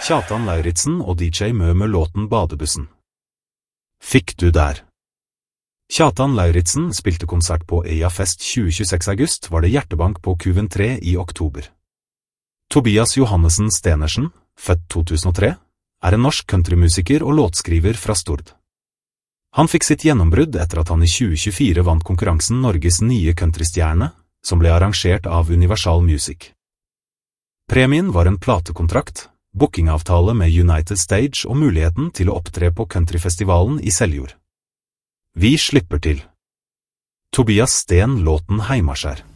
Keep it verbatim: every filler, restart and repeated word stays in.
Kjartan Lauritzen og D J Mø med låten Badebussen. Fikk du der? Kjartan Lauritzen spilte konsert på EiaFest tjue tjueseks august, var det hjertebank på Kuven tre i oktober. Tobias Johannesen Stenersen, født to tusen og tre, er en norsk countrymusiker og låtskriver fra Stord. Han fikk sitt gjennombrudd etter at han i tjue tjuefire vant konkurransen Norges nye countrystjerne, som ble arrangert av Universal Music. Premien var en platekontrakt, bookingavtale med United Stage og muligheten til å opptre på countryfestivalen i Seljord. Vi slipper til. Tobias Sten låten Heimaskjær.